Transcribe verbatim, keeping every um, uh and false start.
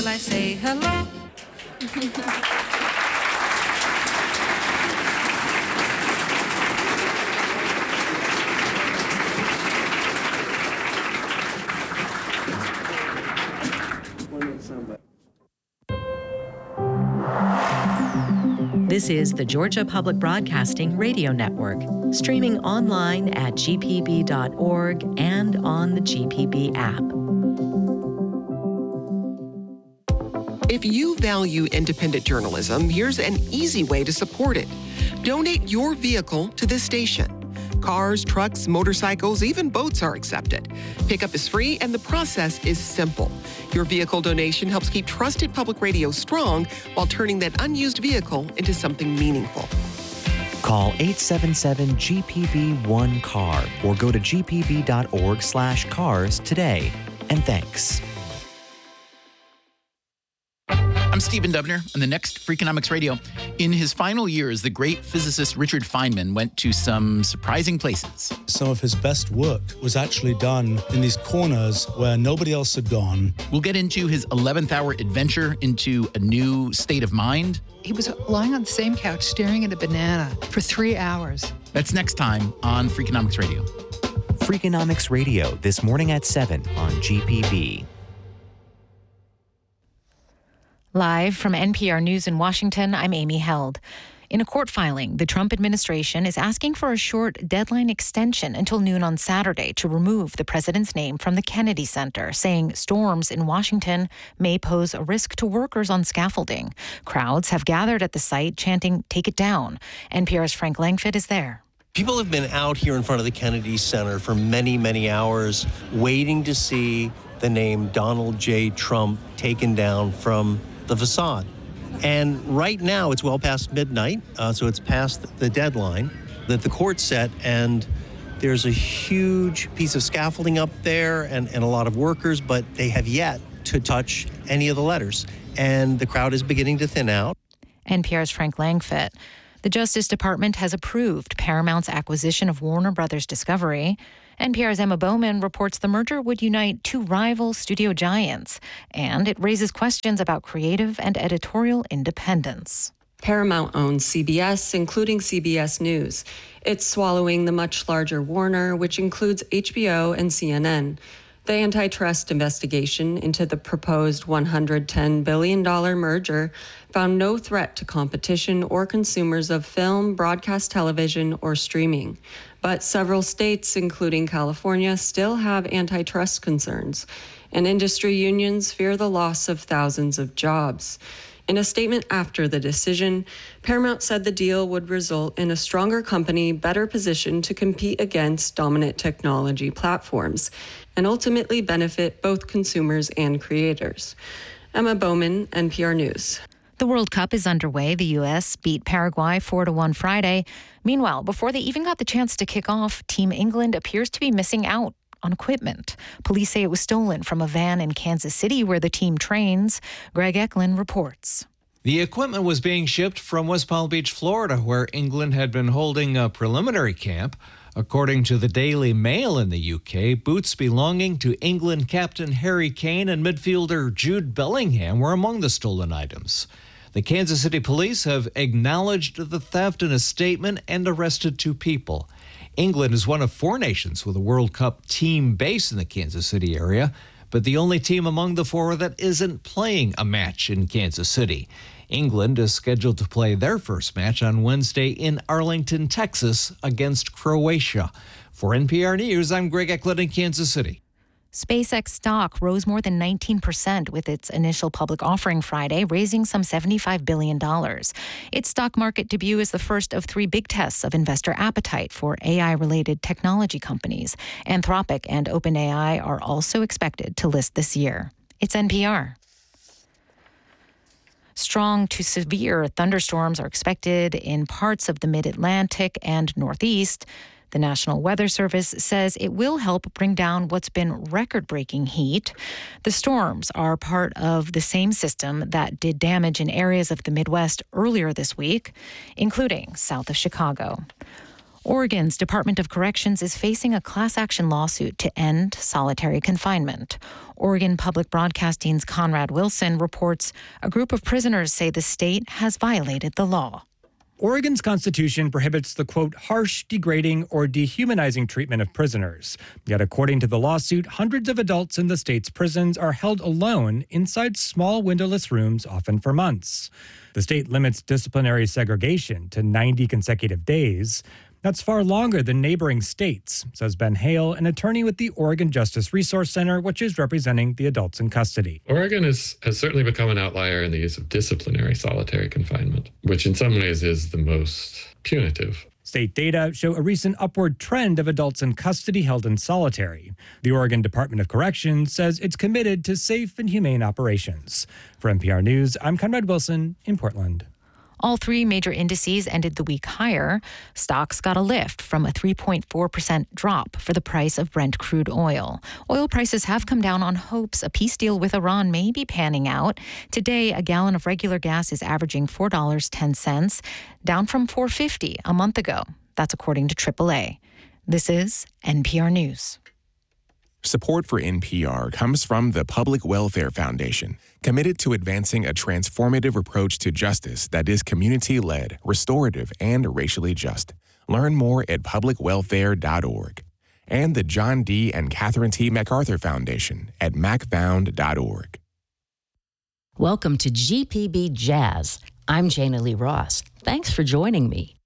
I say hello. This is the Georgia Public Broadcasting Radio Network, streaming online at g p b dot org and on the G P B app. If you value independent journalism, here's an easy way to support it. Donate your vehicle to this station. Cars, trucks, motorcycles, even boats are accepted. Pickup is free and the process is simple. Your vehicle donation helps keep trusted public radio strong while turning that unused vehicle into something meaningful. Call eight seven seven G P B one C A R or go to g p b dot org slash cars today. And thanks. I'm Stephen Dubner, on the next Freakonomics Radio. In his final years, the great physicist Richard Feynman went to some surprising places. Some of his best work was actually done in these corners where nobody else had gone. We'll get into his eleventh hour adventure into a new state of mind. He was lying on the same couch staring at a banana for three hours. That's next time on Freakonomics Radio. Freakonomics Radio, this morning at seven on G P B. Live from N P R News in Washington, I'm Amy Held. In a court filing, the Trump administration is asking for a short deadline extension until noon on Saturday to remove the president's name from the Kennedy Center, saying storms in Washington may pose a risk to workers on scaffolding. Crowds have gathered at the site chanting, "Take it down." N P R's Frank Langfitt is there. People have been out here in front of the Kennedy Center for many, many hours waiting to see the name Donald J. Trump taken down from the facade. And right now it's well past midnight, uh, so it's past the deadline that the court set, and there's a huge piece of scaffolding up there and, and a lot of workers, but they have yet to touch any of the letters. And the crowd is beginning to thin out. N P R's Frank Langfitt. The Justice Department has approved Paramount's acquisition of Warner Brothers Discovery. N P R's Emma Bowman reports the merger would unite two rival studio giants, and it raises questions about creative and editorial independence. Paramount owns C B S, including C B S News. It's swallowing the much larger Warner, which includes H B O and C N N. The antitrust investigation into the proposed one hundred ten billion dollars merger found no threat to competition or consumers of film, broadcast television, or streaming. But several states, including California, still have antitrust concerns, and industry unions fear the loss of thousands of jobs. In a statement after the decision, Paramount said the deal would result in a stronger company better positioned to compete against dominant technology platforms and ultimately benefit both consumers and creators. Emma Bowman, N P R News. The World Cup is underway. The U S beat Paraguay four to one Friday. Meanwhile, before they even got the chance to kick off, Team England appears to be missing out on equipment. Police say it was stolen from a van in Kansas City where the team trains. Greg Eklund reports. The equipment was being shipped from West Palm Beach, Florida, where England had been holding a preliminary camp. According to the Daily Mail in the U K, boots belonging to England captain Harry Kane and midfielder Jude Bellingham were among the stolen items. The Kansas City police have acknowledged the theft in a statement and arrested two people. England is one of four nations with a World Cup team based in the Kansas City area, but the only team among the four that isn't playing a match in Kansas City. England is scheduled to play their first match on Wednesday in Arlington, Texas, against Croatia. For N P R News, I'm Greg Eklund in Kansas City. SpaceX stock rose more than nineteen percent with its initial public offering Friday, raising some seventy-five billion dollars. Its stock market debut is the first of three big tests of investor appetite for A I-related technology companies. Anthropic and OpenAI are also expected to list this year. It's N P R. Strong to severe thunderstorms are expected in parts of the mid-Atlantic and Northeast. The National Weather Service says it will help bring down what's been record-breaking heat. The storms are part of the same system that did damage in areas of the Midwest earlier this week, including south of Chicago. Oregon's Department of Corrections is facing a class action lawsuit to end solitary confinement. Oregon Public Broadcasting's Conrad Wilson reports a group of prisoners say the state has violated the law. Oregon's constitution prohibits the, quote, harsh, degrading, or dehumanizing treatment of prisoners. Yet, according to the lawsuit, hundreds of adults in the state's prisons are held alone inside small windowless rooms, often for months. The state limits disciplinary segregation to ninety consecutive days. That's far longer than neighboring states, says Ben Hale, an attorney with the Oregon Justice Resource Center, which is representing the adults in custody. Oregon is, has certainly become an outlier in the use of disciplinary solitary confinement, which in some ways is the most punitive. State data show a recent upward trend of adults in custody held in solitary. The Oregon Department of Corrections says it's committed to safe and humane operations. For N P R News, I'm Conrad Wilson in Portland. All three major indices ended the week higher. Stocks got a lift from a three point four percent drop for the price of Brent crude oil. Oil prices have come down on hopes a peace deal with Iran may be panning out. Today, a gallon of regular gas is averaging four dollars and ten cents, down from four dollars and fifty cents a month ago. That's according to triple A. This is N P R News. Support for N P R comes from the Public Welfare Foundation, committed to advancing a transformative approach to justice that is community-led, restorative, and racially just. Learn more at public welfare dot org. And the John D. and Catherine T. MacArthur Foundation at mac found dot org. Welcome to G P B Jazz. I'm Jana Lee Ross. Thanks for joining me.